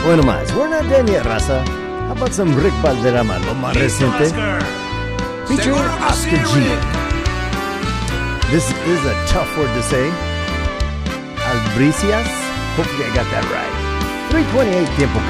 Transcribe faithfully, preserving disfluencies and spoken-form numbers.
Bueno más, we're not done yet, raza. How about some Rick Valderrama, lo más reciente? Featuring Oscar G. This is a tough word to say. Albricias? Hopefully I got that right. three twenty-eight tiempo